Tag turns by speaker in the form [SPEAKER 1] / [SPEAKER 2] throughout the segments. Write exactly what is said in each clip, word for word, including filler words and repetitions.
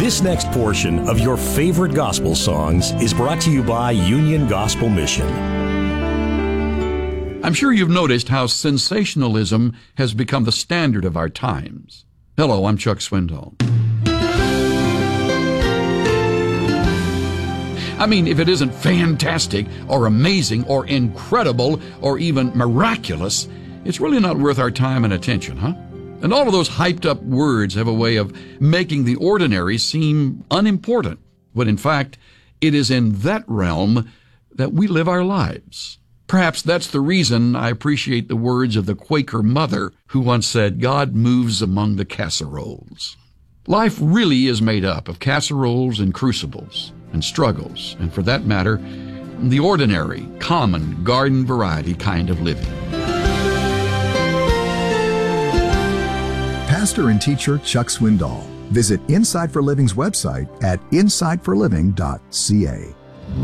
[SPEAKER 1] This next portion of your favorite gospel songs is brought to you by Union Gospel Mission.
[SPEAKER 2] I'm sure you've noticed how sensationalism has become the standard of our times. Hello, I'm Chuck Swindoll. I mean, if it isn't fantastic or amazing or incredible or even miraculous, it's really not worth our time and attention, huh? And all of those hyped up words have a way of making the ordinary seem unimportant, when in fact, it is in that realm that we live our lives. Perhaps that's the reason I appreciate the words of the Quaker mother who once said, "God moves among the casseroles." Life really is made up of casseroles and crucibles and struggles, and for that matter, the ordinary, common, garden variety kind of living.
[SPEAKER 3] Pastor and teacher Chuck Swindoll. Visit Insight for Living's website at insight for living dot c a.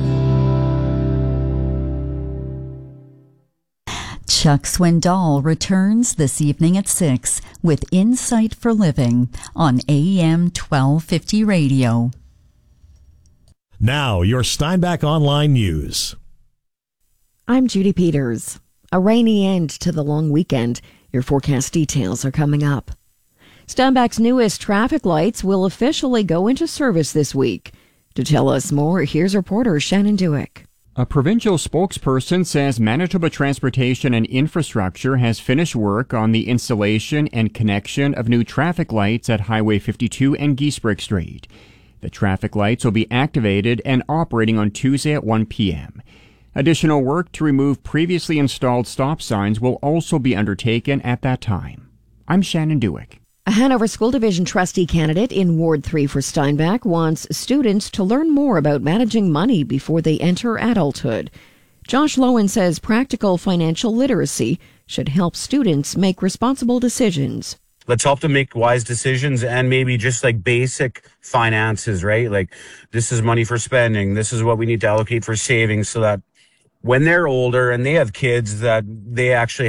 [SPEAKER 4] Chuck Swindoll returns this evening at six with Insight for Living on A M twelve fifty radio.
[SPEAKER 1] Now, your Steinbach Online News.
[SPEAKER 5] I'm Judy Peters. A rainy end to the long weekend. Your forecast details are coming up. Steinbach's newest traffic lights will officially go into service this week. To tell us more, here's reporter Shannon Dewick.
[SPEAKER 6] A provincial spokesperson says Manitoba Transportation and Infrastructure has finished work on the installation and connection of new traffic lights at Highway fifty-two and Giesbrecht Street. The traffic lights will be activated and operating on Tuesday at one p.m. Additional work to remove previously installed stop signs will also be undertaken at that time. I'm Shannon Dewick.
[SPEAKER 5] A Hanover School Division trustee candidate in Ward three for Steinbach wants students to learn more about managing money before they enter adulthood. Josh Lowen says practical financial literacy should help students make responsible decisions.
[SPEAKER 7] Let's help them make wise decisions and maybe just like basic finances, right? Like this is money for spending. This is what we need to allocate for savings so that when they're older and they have kids that they actually